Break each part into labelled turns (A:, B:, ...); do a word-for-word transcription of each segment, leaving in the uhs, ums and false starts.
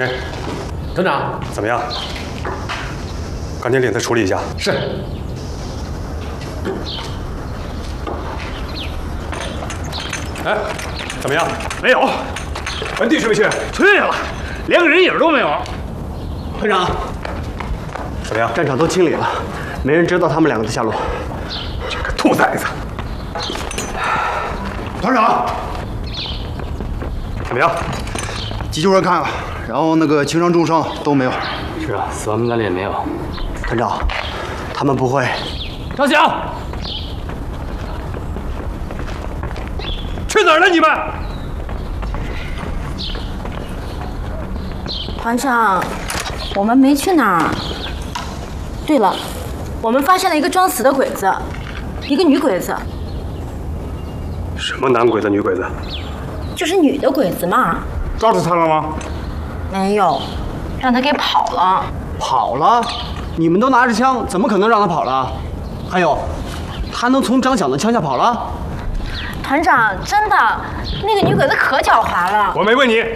A: 哎，
B: 团长，
A: 怎么样？赶紧领他处理一下。
B: 是。
A: 哎，怎么样？
C: 没有。
A: 文帝去没去？
C: 去了，连个人影都没有。
D: 团长，
A: 怎么样？
D: 战场都清理了，没人知道他们两个的下落。
A: 这个兔崽子！
E: 团长，
A: 怎么样？
E: 急救人看了，然后那个轻伤重伤都没有。
D: 是啊，死亡名单里也没有。团长，他们不会。
B: 张翔，去哪儿了你们？
F: 团长，我们没去哪儿。对了，我们发现了一个装死的鬼子，一个女鬼子。
A: 什么男鬼子、女鬼子？
F: 就是女的鬼子嘛。
C: 抓住他了吗？
F: 没有，让他给跑了。
D: 跑了？你们都拿着枪，怎么可能让他跑了？还有，他能从张响的枪下跑了？
F: 团长，真的，那个女鬼子可狡猾了。
A: 我没问你。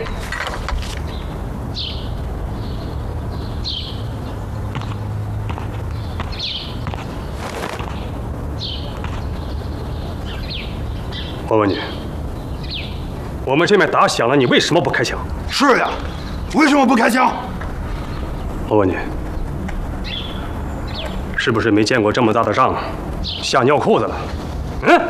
A: 我问你，我们这边打响了，你为什么不开枪？
E: 是呀，为什么不开枪？
A: 我问你，是不是没见过这么大的仗，吓尿裤子了？嗯？